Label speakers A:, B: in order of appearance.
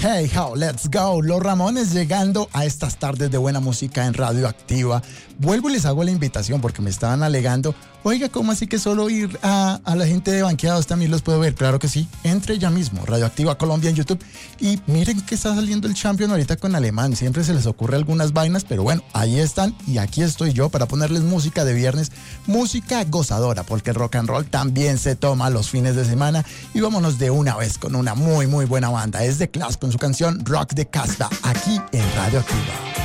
A: Hey, how, let's go. Los Ramones llegando a estas tardes de buena música en Radioactiva. Vuelvo y les hago la invitación porque me estaban alegando. Oiga, ¿cómo así que solo ir a la gente de Banqueados también los puedo ver? Claro que sí. Entre ya mismo, Radioactiva Colombia en YouTube. Y miren que está saliendo el Champion ahorita con Alemán. Siempre se les ocurre algunas vainas, pero bueno, ahí están. Y aquí estoy yo para ponerles música de viernes. Música gozadora, porque el rock and roll también se toma los fines de semana. Y vámonos de una vez con una muy, muy buena banda. Es The Clash con su canción Rock de Casbah, aquí en Radioactiva.